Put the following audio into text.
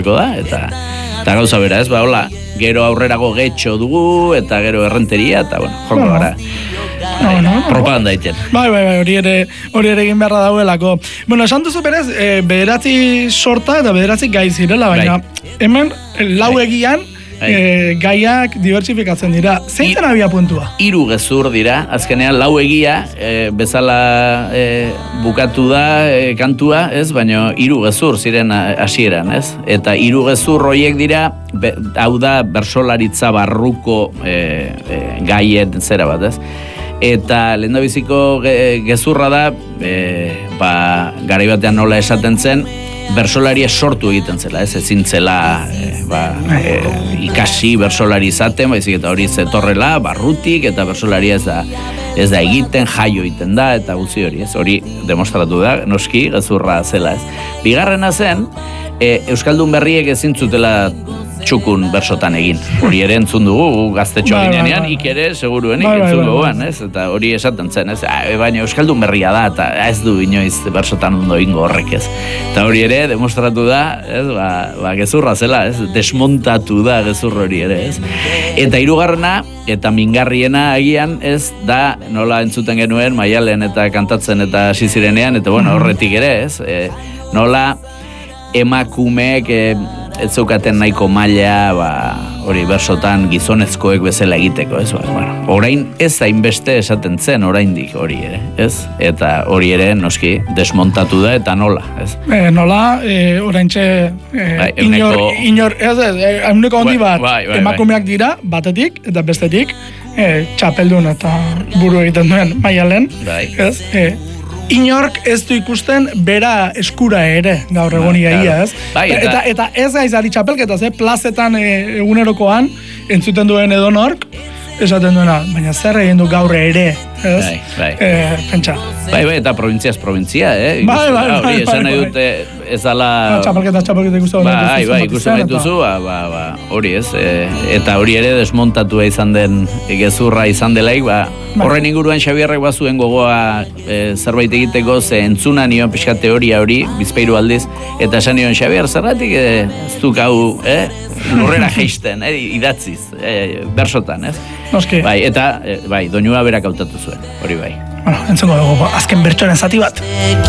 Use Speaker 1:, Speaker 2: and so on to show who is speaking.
Speaker 1: da, eta gauza bera, ez, hola, gero aurrerago getxo dugu, eta gero errenteria, eta, joko gara. Propaganda egiten.
Speaker 2: Bai, hori ere egin beharra daudelako. Esan duzu berez, bederatzi sorta eta bederatzi gai zirela, baina hemen lau egian gaiak diversifikatzen dira. Zein zen abia puntua?
Speaker 1: 3 gezur dira, azkenean lau egia bezala bukatu da kantua, ez? Baina 3 gezur ziren hasieran, ez? Eta 3 gezur horiek dira, hau da bersolaritza barruko gaien zera bat, ez? Eta lehendabiziko gezurra da, garai batean nola esaten zen, bersolaria sortu egiten zela, ez? Ezin zela ikasi bersolari izaten, baizik eta hori zetorrela, barrutik, eta bersolaria ez da egiten, jaio egiten da, eta guzti hori, ez? Hori demostratu da, noski, gezurra zela, ez? Bigarrena zen, Euskaldun berriek ezin zutela txukun bersotan egin. Hori ere entzun dugu, gaztetxo ginean, ik ere, seguruenik entzun duguan, ez? Eta hori esaten zen, ez? Baina Euskaldun berria da, eta ez du inoiz bersotan ondo ingo horrek, ez? Eta hori ere, demostratu da, ez? Gezurra zela, ez? Desmontatu da gezur hori ere, ez? Eta 3. eta mingarriena agian, ez? Da, nola entzuten genuen, Maialen eta kantatzen eta hasi zirenean, eta horretik ere, ez? Nola emakumeek ez zeukaten nahiko maila, hori bersotan gizonezkoek bezala egiteko, ez? Orain ez da inbeste esaten zen oraindik hori ere, ez? Eta hori ere noski desmontatu da eta nola, ez?
Speaker 2: Nola, oraintxe euneko handi bat emakumeak dira, batetik eta bestetik, txapeldun eta buru egiten duen Maialen, ez? Inork ez du ikusten bera eskura ere gaur egon iaia, ez? Eta ez gaizari txapelketaz, plazetan egunerokoan entzuten duen edonork, esaten duena, baina zer egin du gaur ere, ez? Pentsa.
Speaker 1: Eta provintziaz provintzia,
Speaker 2: Bai.
Speaker 1: Esan nahi dute ez dala...
Speaker 2: Txapelketa ikusten
Speaker 1: ikusten dituzu, hori ez. Eta hori ere desmontatua izan den gezurra izan delaik, horren inguruan Xabierrek bazuen gogoa zerbait egiteko, ze entzuna nion pixka teoria hori, bizpairu aldiz, eta esan nion Xabier, zergatik ez duk hau, lurrera geisten, idatziz, bersotan, ez?
Speaker 2: Noski.
Speaker 1: Eta, doinua berak hautatu zuen, hori bai.
Speaker 2: Entzungo dugu, azken bertsoaren zati bat.